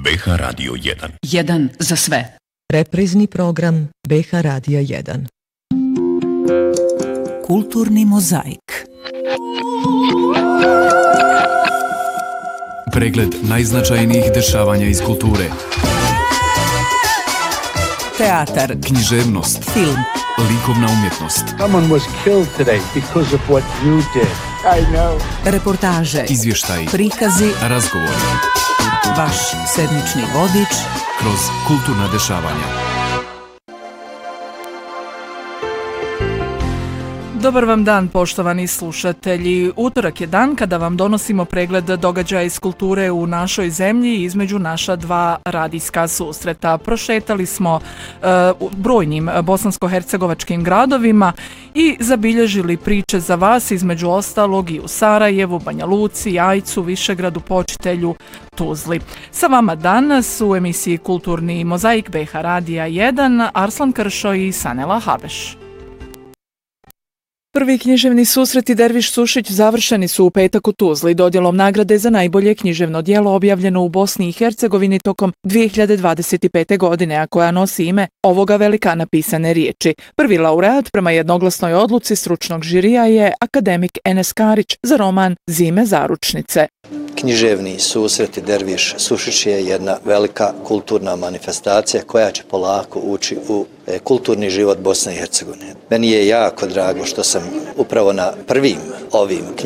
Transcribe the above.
BH Radio 1. Jedan za sve. Reprizni program BH Radio 1. Kulturni mozaik. Pregled najznačajnijih dešavanja iz kulture. Teatar, književnost, film, likovna umjetnost. Someone was killed today because of what you did. I know. Reportaže, Izvještaj, prikazi, razgovor. vaš sedmični vodič kroz kulturna dešavanja. Dobar vam dan, poštovani slušatelji. Utorak je dan kada vam donosimo pregled događaja iz kulture u našoj zemlji između naša dva radijska susreta. Prošetali smo brojnim bosansko-hercegovačkim gradovima i zabilježili priče za vas, između ostalog i u Sarajevu, Banja Luci, Jajcu, Višegradu, Počitelju, Tuzli. Sa vama danas u emisiji Kulturni mozaik BH Radija 1 Arslan Kršo i Sanela Habeš. Prvi književni susreti Derviš Sušić završeni su u petak u Tuzli dodjelom nagrade za najbolje književno djelo objavljeno u Bosni i Hercegovini tokom 2025. godine, a koja nosi ime ovoga velikana pisane riječi. Prvi laureat prema jednoglasnoj odluci stručnog žirija je akademik Enes Karić za roman Zime zaručnice. Književni susreti Derviš Sušić je jedna velika kulturna manifestacija koja će polako ući u kulturni život Bosne i Hercegovine. Meni je jako drago što sam upravo na prvim ovim